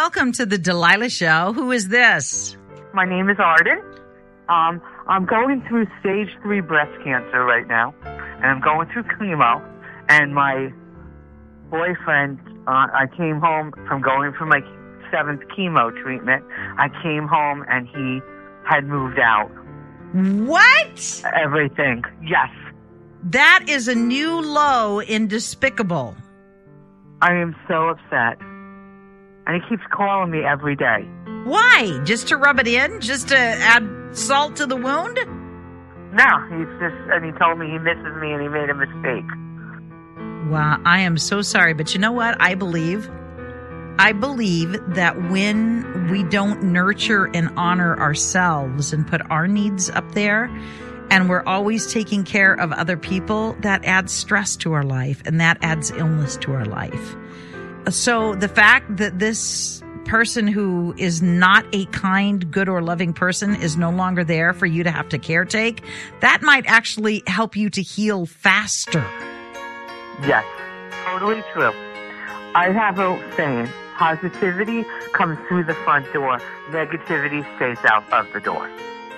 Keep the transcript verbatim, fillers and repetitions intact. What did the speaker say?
welcome to the Delilah Show. Who is this? My name is Arden. Um, I'm going through stage three breast cancer right now, and I'm going through chemo. And my boyfriend, uh, I came home from going for my seventh chemo treatment. I came home and he had moved out. What? Everything. Yes. That is a new low in despicable. I am so upset. And he keeps calling me every day. Why? Just to rub it in? Just to add salt to the wound? No, he's just, and he told me he misses me and he made a mistake. Wow, I am so sorry. But you know what? I believe, I believe that when we don't nurture and honor ourselves and put our needs up there, and we're always taking care of other people, that adds stress to our life and that adds illness to our life. So the fact that this person who is not a kind, good, or loving person is no longer there for you to have to caretake, that might actually help you to heal faster. Yes, totally true. I have a saying, positivity comes through the front door, negativity stays out of the door.